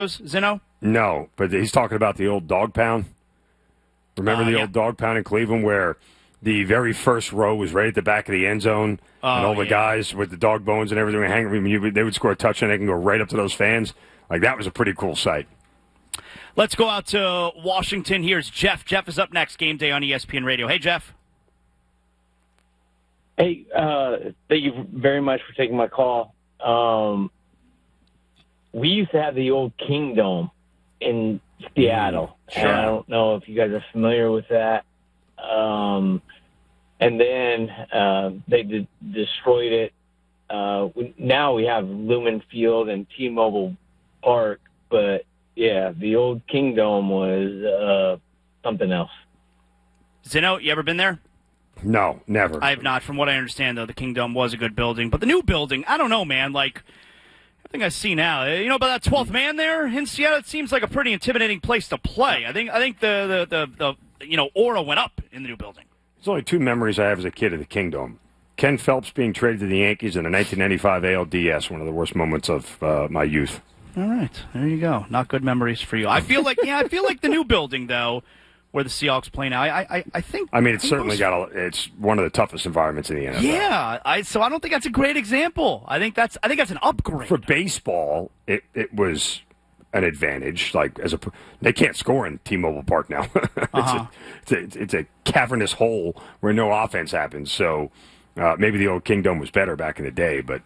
Zeno? No, but he's talking about the old dog pound. Remember the old dog pound in Cleveland where the very first row was right at the back of the end zone, and all the guys with the dog bones and everything were hanging. They would score a touchdown, they can go right up to those fans. Like, that was a pretty cool sight. Let's go out to Washington. Here's Jeff. Jeff is up next. Game Day on ESPN Radio. Hey, Jeff. Hey, thank you very much for taking my call. We used to have the old Kingdome in Seattle. Sure. And I don't know if you guys are familiar with that. And then they destroyed it. Now we have Lumen Field and T-Mobile Park, but yeah, the old Kingdome was something else. Zeno, you ever been there? No, never. I have not. From what I understand, though, the Kingdome was a good building. But the new building, I don't know, man. Like, I think I see now. You know about that 12th man there in Seattle? It seems like a pretty intimidating place to play. I think the aura went up in the new building. There's only two memories I have as a kid of the Kingdome. Ken Phelps being traded to the Yankees in the 1995 ALDS, one of the worst moments of my youth. All right, there you go. Not good memories for you. I feel like the new building though, where the Seahawks play now. I think. I mean, it's certainly it's one of the toughest environments in the NFL. Yeah, so I don't think that's a great example. I think that's an upgrade for baseball. It was an advantage. Like they can't score in T-Mobile Park now. It's a cavernous hole where no offense happens. So maybe the old Kingdome was better back in the day, but.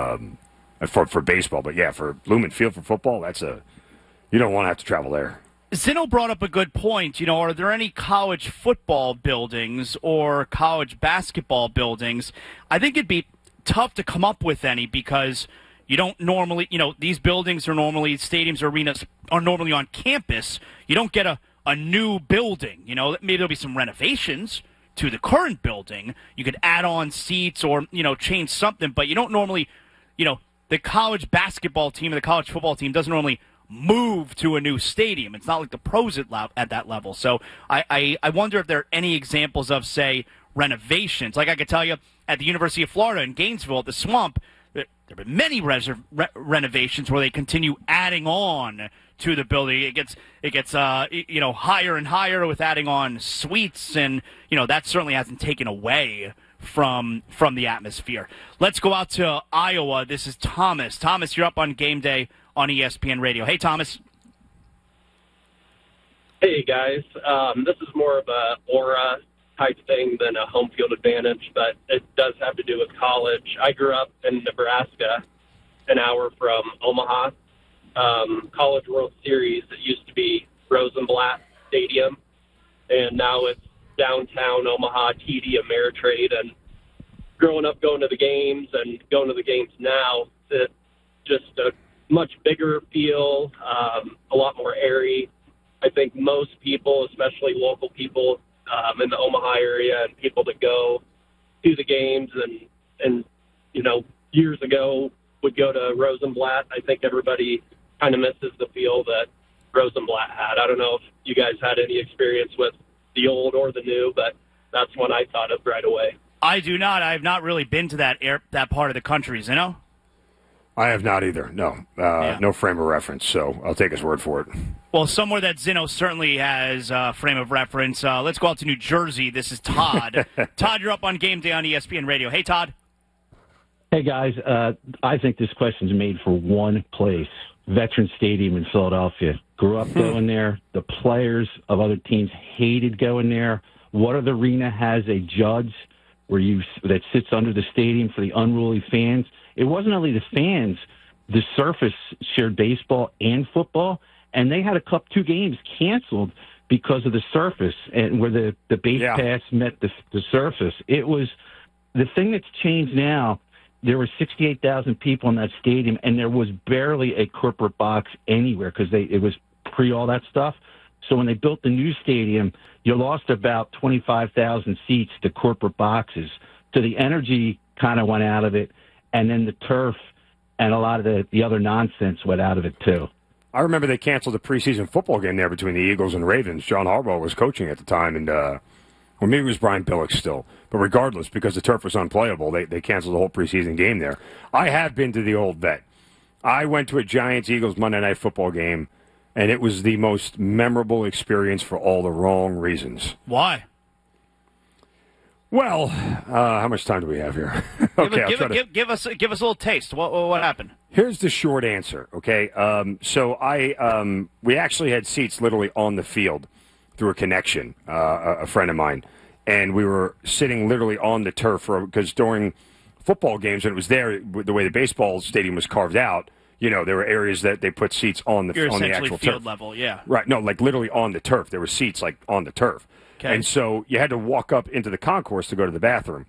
For baseball, but yeah, for Lumen Field for football, you don't want to have to travel there. Zeno brought up a good point. Are there any college football buildings or college basketball buildings? I think it'd be tough to come up with any because you don't normally, these buildings are normally, stadiums or arenas are normally on campus. You don't get a new building. Maybe there'll be some renovations to the current building. You could add on seats or, change something, but you don't normally, the college basketball team and the college football team doesn't normally move to a new stadium. It's not like the pros at that level. So I wonder if there are any examples of, say, renovations. Like I could tell you at the University of Florida in Gainesville at the Swamp, there have been many renovations where they continue adding on to the building. It gets higher and higher with adding on suites, and that certainly hasn't taken away from the atmosphere. Let's go out to Iowa. This is Thomas. Thomas, you're up on Game Day on ESPN Radio. Hey, Thomas. Hey, guys. This is more of a aura type thing than a home field advantage, but it does have to do with college. I grew up in Nebraska, an hour from Omaha. College World Series, it used to be Rosenblatt Stadium, and now it's downtown Omaha, TD Ameritrade. And growing up going to the games and going to the games now, it's just a much bigger feel, a lot more airy. I think most people, especially local people in the Omaha area and people that go to the games and years ago would go to Rosenblatt, I think everybody kind of misses the feel that Rosenblatt had. I don't know if you guys had any experience with the old or the new, but that's one I thought of right away. I do not. I have not really been to that part of the country, Zeno. I have not either. No, no frame of reference. So I'll take his word for it. Well, somewhere that Zeno certainly has a frame of reference. Let's go out to New Jersey. This is Todd. Todd, you're up on Game Day on ESPN Radio. Hey, Todd. Hey, guys. I think this question's made for one place. Veterans Stadium in Philadelphia. Grew up going there. The players of other teams hated going there. What Other Arena has a judge that sits under the stadium for the unruly fans. It wasn't only the fans. The surface shared baseball and football, and they had two games canceled because of the surface and where the base paths met the surface. It was the thing that's changed now. There were 68,000 people in that stadium, and there was barely a corporate box anywhere because it was pre all that stuff. So when they built the new stadium, you lost about 25,000 seats to corporate boxes. So the energy kind of went out of it, and then the turf and a lot of the other nonsense went out of it too. I remember they canceled the preseason football game there between the Eagles and Ravens. John Harbaugh was coaching at the time, and or maybe it was Brian Billick still. But regardless, because the turf was unplayable, they canceled the whole preseason game there. I have been to the old Vet. I went to a Giants-Eagles Monday Night Football game, and it was the most memorable experience for all the wrong reasons. Why? Well, how much time do we have here? Okay, give us a little taste. What happened? Here's the short answer. Okay, so we actually had seats literally on the field through a connection, a friend of mine, and we were sitting literally on the turf because during football games when it was there, the way the baseball stadium was carved out, there were areas that they put seats on the actual field turf level, yeah. Right, no, like literally on the turf. There were seats like on the turf. Okay. And so you had to walk up into the concourse to go to the bathroom.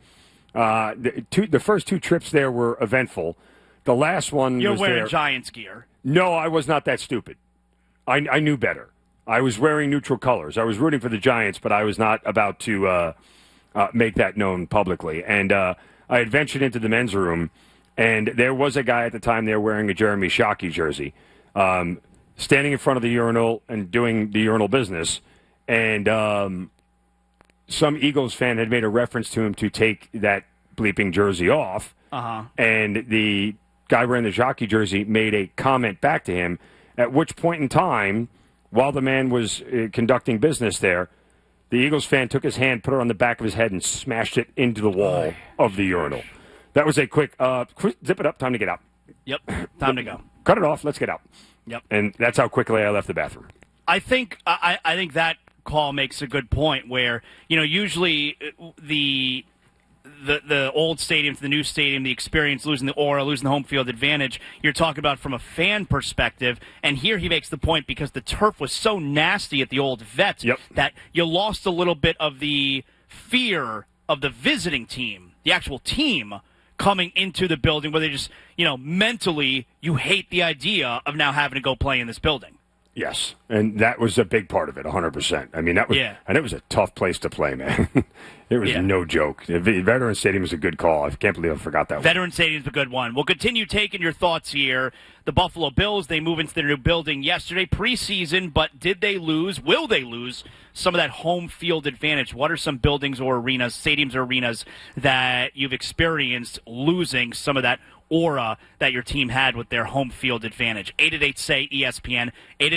The first 2 trips there were eventful. The last one You're was wearing there. Giants gear. No, I was not that stupid. I knew better. I was wearing neutral colors. I was rooting for the Giants, but I was not about to make that known publicly. And I had ventured into the men's room, and there was a guy at the time there wearing a Jeremy Shockey jersey, standing in front of the urinal and doing the urinal business. And some Eagles fan had made a reference to him to take that bleeping jersey off. Uh-huh. And the guy wearing the Shockey jersey made a comment back to him, at which point in time, while the man was conducting business there, the Eagles fan took his hand, put it on the back of his head, and smashed it into the wall of the urinal. That was a quick, zip it up, time to get out. Yep, time to go. Cut it off, let's get out. Yep. And that's how quickly I left the bathroom. I think that call makes a good point where, usually the old stadium to the new stadium, the experience, losing the aura, losing the home field advantage, you're talking about from a fan perspective. And here he makes the point because the turf was so nasty at the old vet that you lost a little bit of the fear of the visiting team, the actual team coming into the building where they just, mentally you hate the idea of now having to go play in this building. Yes, and that was a big part of it, 100%. I mean, and it was a tough place to play, man. It was no joke. Veterans Stadium was a good call. I can't believe I forgot that one. Veterans Stadium's a good one. We'll continue taking your thoughts here. The Buffalo Bills, they move into their new building yesterday, preseason, but did they lose? Will they lose some of that home field advantage? What are some buildings or arenas, stadiums or arenas that you've experienced losing some of that aura that your team had with their home field advantage? 888-SAY-ESPN,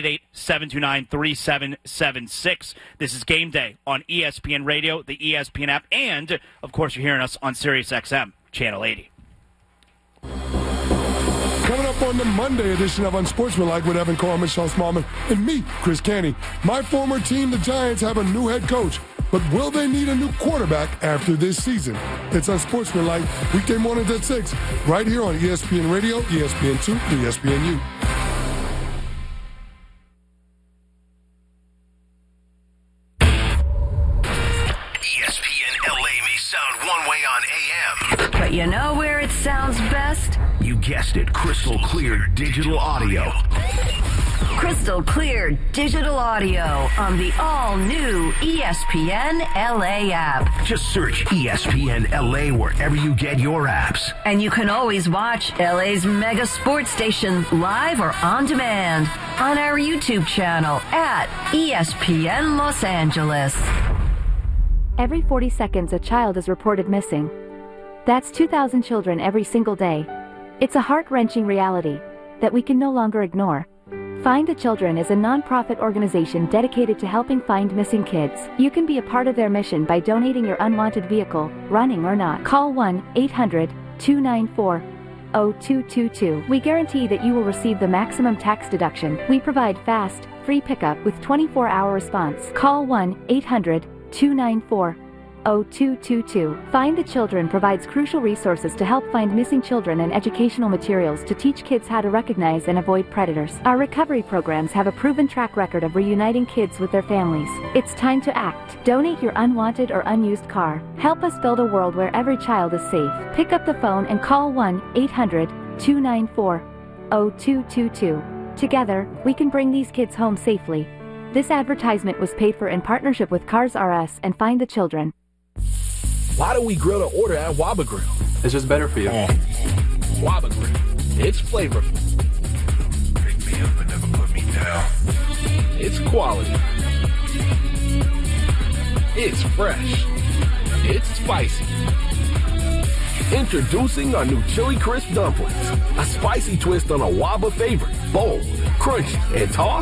888-729-3776. This is Game Day on ESPN Radio, the ESPN app, and, of course, you're hearing us on SiriusXM, Channel 80. Coming up on the Monday edition of Unsportsmanlike with Evan Carr, Michelle Smallman, and me, Chris Canty. My former team, the Giants, have a new head coach. But will they need a new quarterback after this season? It's Unsportsmanlike, weekday mornings at 6, right here on ESPN Radio, ESPN2, ESPNU. ESPN LA may sound one way on AM. But you know where it sounds best? You guessed it, crystal clear digital audio. Crystal clear digital audio on the all-new ESPN LA app. Just search ESPN LA wherever you get your apps. And you can always watch LA's mega sports station live or on demand on our YouTube channel at ESPN Los Angeles. Every 40 seconds, a child is reported missing. That's 2,000 children every single day. It's a heart-wrenching reality that we can no longer ignore. Find the Children is a non-profit organization dedicated to helping find missing kids. You can be a part of their mission by donating your unwanted vehicle, running or not. Call 1-800-294-0222. We guarantee that you will receive the maximum tax deduction. We provide fast, free pickup with 24-hour response. Call 1-800-294-0222. Find the Children provides crucial resources to help find missing children and educational materials to teach kids how to recognize and avoid predators. Our recovery programs have a proven track record of reuniting kids with their families. It's time to act. Donate your unwanted or unused car. Help us build a world where every child is safe. Pick up the phone and call 1-800-294-0222. Together, we can bring these kids home safely. This advertisement was paid for in partnership with Cars R Us and Find the Children. Why do we grill to order at Waba Grill? It's just better for you. Waba Grill. It's flavorful. Pick me up and never put me down. It's quality. It's fresh. It's spicy. Introducing our new Chili Crisp Dumplings. A spicy twist on a Waba favorite. Bold, crunchy, and tossed